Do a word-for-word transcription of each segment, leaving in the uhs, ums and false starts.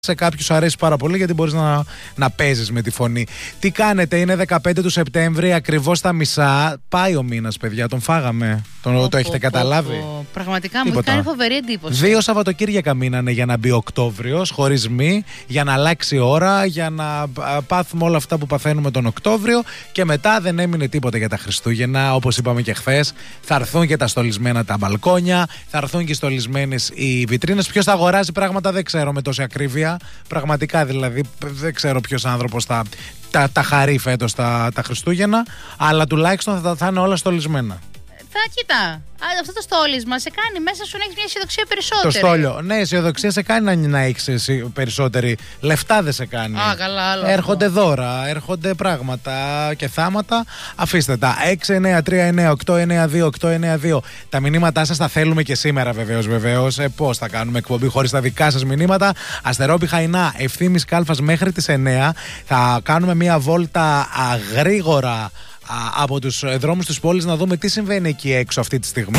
Σε κάποιους αρέσει πάρα πολύ γιατί μπορείς να, να παίζεις με τη φωνή. Τι κάνετε, είναι δεκαπέντε του Σεπτέμβρη, ακριβώς τα μισά. Πάει ο μήνας, παιδιά, τον φάγαμε. Τον, πω, το έχετε πω, καταλάβει. Πω. Πραγματικά Τίποτα. Μου έχει κάνει φοβερή εντύπωση. Δύο Σαββατοκύριακα μείνανε για να μπει Οκτώβριος, χωρίς μη, για να αλλάξει ώρα, για να πάθουμε όλα αυτά που παθαίνουμε τον Οκτώβριο. Και μετά δεν έμεινε τίποτα για τα Χριστούγεννα. Όπως είπαμε και χθες, θα έρθουν και τα στολισμένα τα μπαλκόνια, θα έρθουν και οι στολισμένες οι βιτρίνες. Ποιος θα αγοράζει πράγματα δεν ξέρω με τόση ακρίβεια. Πραγματικά δηλαδή, δεν ξέρω ποιος άνθρωπος θα τα, τα χαρεί φέτος τα, τα Χριστούγεννα, αλλά τουλάχιστον θα, θα είναι όλα στολισμένα. Θα κοίτα. Αυτό το στόλισμα σε κάνει μέσα σου να έχεις μια αισιοδοξία περισσότερη. Το στόλιο. Ναι, η αισιοδοξία σε κάνει να, να έχεις περισσότερη. Λεφτά δεν σε κάνει. Α, καλά, άλλο έρχονται αυτό. Δώρα, έρχονται πράγματα και θάματα. Αφήστε τα. έξι εννιά τρία εννιά οκτώ εννιά δύο οκτώ εννιά δύο. Τα μηνύματά σας τα θέλουμε και σήμερα, βεβαίως. βεβαίως. Ε, πώς θα κάνουμε εκπομπή χωρίς τα δικά σας μηνύματα. Αστερόπη Χαϊνά, Ευθύμης Κάλφας μέχρι τις εννιά. Θα κάνουμε μια βόλτα γρήγορα από τους δρόμους της πόλης να δούμε τι συμβαίνει εκεί έξω αυτή τη στιγμή.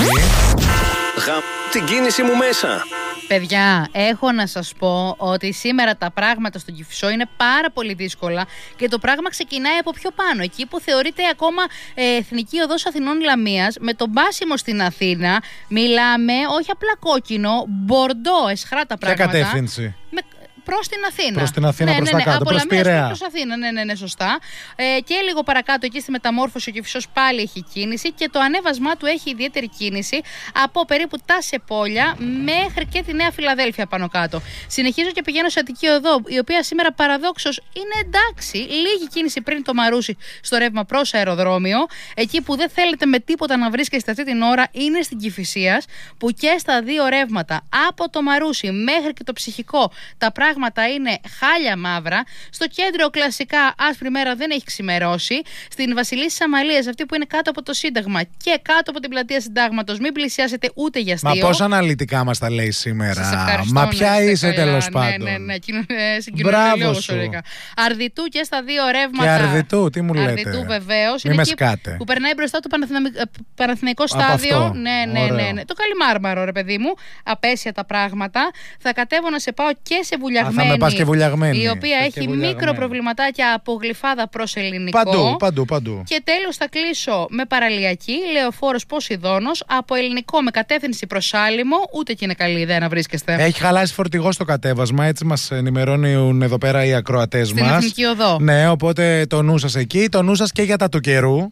Γα... την κίνηση μου μέσα. Παιδιά, έχω να σας πω ότι σήμερα τα πράγματα στον Κηφισό είναι πάρα πολύ δύσκολα και το πράγμα ξεκινάει από πιο πάνω. Εκεί που θεωρείται ακόμα ε, Εθνική Οδός Αθηνών Λαμίας, με τον πάσιμο στην Αθήνα, μιλάμε όχι απλά κόκκινο, μπορντό, εσχρά τα πράγματα. Ποια κατεύθυνση? Με... Προς την Αθήνα. Προς την Αθήνα, ναι, προς ναι, τα ναι, κάτω, προς Πειραιά. Προς Αθήνα, ναι, ναι, ναι, σωστά. Ε, και λίγο παρακάτω εκεί στη Μεταμόρφωση ο Κηφισός πάλι έχει κίνηση και το ανέβασμά του έχει ιδιαίτερη κίνηση από περίπου τα Σεπόλια μέχρι και τη Νέα Φιλαδέλφια πάνω κάτω. Συνεχίζω και πηγαίνω σε Αττική Οδό, η οποία σήμερα παραδόξως είναι εντάξει. Λίγη κίνηση πριν το Μαρούσι στο ρεύμα προς αεροδρόμιο. Εκεί που δεν θέλετε με τίποτα να βρίσκεστε αυτή την ώρα είναι στην Κηφισίας, που και στα δύο ρεύματα από το Μαρούσι μέχρι και το Ψυχικό τα πράγματα είναι χάλια μαύρα. Στο κέντρο κλασικά άσπρη μέρα, δεν έχει ξημερώσει. Στην Βασιλίσσης Αμαλίας, αυτή που είναι κάτω από το Σύνταγμα και κάτω από την πλατεία Συντάγματος, μην πλησιάσετε ούτε για αστείο. Μα πόσο αναλυτικά μας τα λέει σήμερα. Σας ευχαριστώ. Μα ποια ναι, είσαι τέλος πάντων. Ναι, ναι, ναι. Συγκοινωνία Αρδιτού και στα δύο ρεύματα. Και Αρδιτού, τι μου λέτε. Αρδιτού βεβαίως. Μην με σκάτε. Που περνάει μπροστά το Παναθηναϊκό στάδιο. Ναι, ναι, ναι, ναι. Το Καλιμάρμαρο, ρε παιδί μου. Απέσια τα πράγματα. Θα κατέβω να σε πάω και σε Βουλιαγμένη. Θα με πας και Βουλιαγμένη. Η οποία και έχει μικρό προβληματάκια από Γλυφάδα προς Ελληνικό. Παντού, παντού, παντού. Και τέλος θα κλείσω με παραλιακή, Λεωφόρος Ποσειδώνος, από Ελληνικό με κατεύθυνση προς Σάλιμο. Ούτε και είναι καλή ιδέα να βρίσκεστε. Έχει χαλάσει φορτηγό στο κατέβασμα, έτσι μας ενημερώνουν εδώ πέρα οι ακροατές μας. Στην Εθνική Οδό. Ναι, οπότε το νου σας εκεί, το νου σας και για τα του καιρού.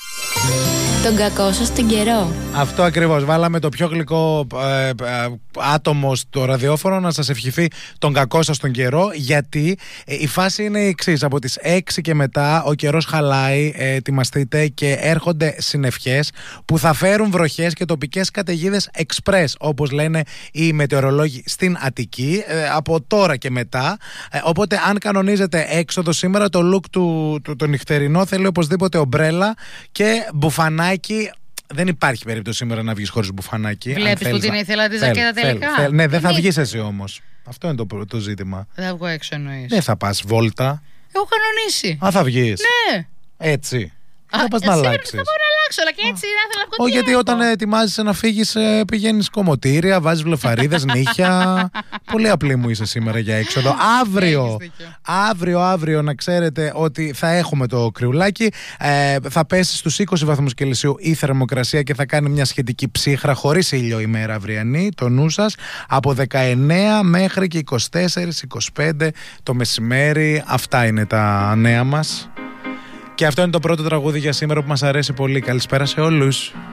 Τον κακό σας τον καιρό. Αυτό ακριβώς. Βάλαμε το πιο γλυκό ε, ε, άτομο στο ραδιόφωνο να σας ευχηθεί τον κακό σας τον καιρό, γιατί ε, η φάση είναι η εξής. Από τις έξι και μετά ο καιρός χαλάει, ε, ετοιμαστείτε, και έρχονται συννεφιές που θα φέρουν βροχές και τοπικές καταιγίδες express, όπως λένε οι μετεωρολόγοι στην Αττική, ε, από τώρα και μετά. Ε, οπότε αν κανονίζετε έξοδο σήμερα, το look του, του το νυχτερινό θέλει οπωσδήποτε ομπρέλα και μπουφανάκι. Δεν υπάρχει περίπτωση σήμερα να βγεις χωρίς μπουφανάκι. Βλέπεις που την ήθελα τη ζακέτα τελικά. Θέλ, θέλ, ναι, δεν θα βγεις εσύ όμως. Αυτό είναι το, το ζήτημα. Δεν θα βγω έξω εννοείς. Δεν θα πας βόλτα. Έχω κανονίσει. Α, θα βγεις. Ναι. Έτσι. Α, θα πας να αλλάξεις. Θα πάω να αλλάξω, αλλά και έτσι δεν ήθελα να βγω. Όχι, γιατί όταν ετοιμάζεσαι να φύγεις, πηγαίνεις κομμωτήρια, βάζεις βλεφαρίδες, νύχια. Πολύ απλή μου είσαι σήμερα για έξοδο. Αύριο, αύριο, αύριο να ξέρετε ότι θα έχουμε το κρυουλάκι. Ε, θα πέσει στους είκοσι βαθμούς Κελσίου η θερμοκρασία και θα κάνει μια σχετική ψύχρα, χωρίς ήλιο ημέρα αυριανή. Το νου σας. Από δεκαεννέα μέχρι και είκοσι τέσσερα είκοσι πέντε το μεσημέρι. Αυτά είναι τα νέα μας. Και αυτό είναι το πρώτο τραγούδι για σήμερα που μας αρέσει πολύ. Καλησπέρα σε όλους.